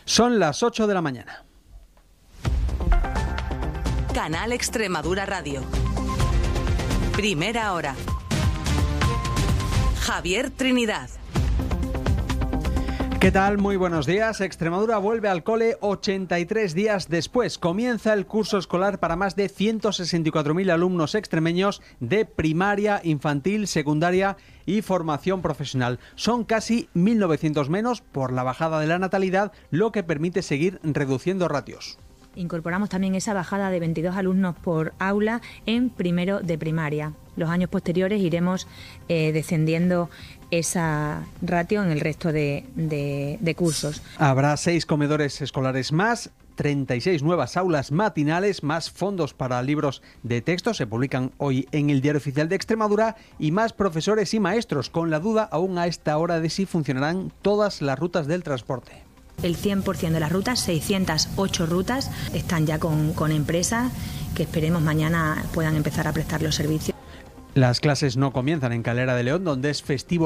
Son las 8 de la mañana. Canal Extremadura Radio. Primera hora. Javier Trinidad. ¿Qué tal? Muy buenos días. Extremadura vuelve al cole 83 días después. Comienza el curso escolar para más de 164.000 alumnos extremeños de primaria, infantil, secundaria y formación profesional. Son casi 1.900 menos por la bajada de la natalidad, lo que permite seguir reduciendo ratios. Incorporamos también esa bajada de 22 alumnos por aula en primero de primaria. Los años posteriores iremos descendiendo esa ratio en el resto de cursos. Habrá 6 comedores escolares más, 36 nuevas aulas matinales, más fondos para libros de texto, se publican hoy en el Diario Oficial de Extremadura, y más profesores y maestros, con la duda aún a esta hora de si funcionarán todas las rutas del transporte. El 100% de las rutas, 608 rutas, están ya con empresas que esperemos mañana puedan empezar a prestar los servicios. Las clases no comienzan en Calera de León, donde es festivo